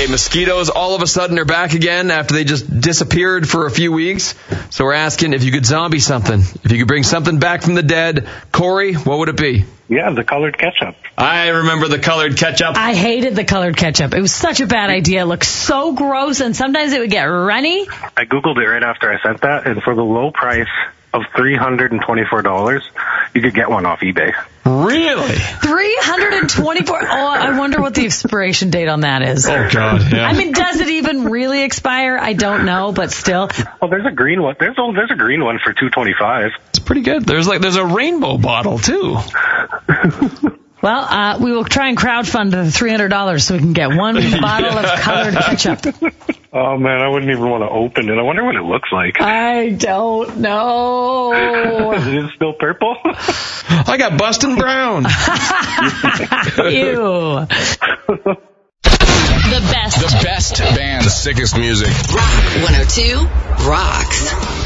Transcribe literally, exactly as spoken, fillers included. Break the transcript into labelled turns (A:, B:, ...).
A: mosquitoes all of a sudden are back again after they just disappeared for a few weeks. So we're asking if you could zombie something. If you could bring something back from the dead. Corey, what would it be?
B: Yeah, the colored ketchup.
C: I remember the colored ketchup.
D: I hated the colored ketchup. It was such a bad idea. It looked so gross, and sometimes it would get runny.
B: I Googled it right after I sent that, and for the low price of three hundred twenty-four dollars, you could get one off eBay.
C: Really?
D: three hundred twenty-four dollars. Oh, I wonder what the expiration date on that is.
C: Oh, God, yeah.
D: I mean, does it even really expire? I don't know, but still.
B: Well, there's a green one. There's a, there's a green one for two twenty-five.
C: It's pretty good. There's like there's a rainbow bottle, too.
D: Well, uh, we will try and crowdfund the three hundred dollars so we can get one bottle of colored ketchup.
B: Oh, man, I wouldn't even want to open it. I wonder what it looks like.
D: I don't know.
B: Is it still purple?
C: I got Boston Brown.
D: Ew.
E: The best.
F: The best band. The sickest music.
E: Rock one oh two rocks.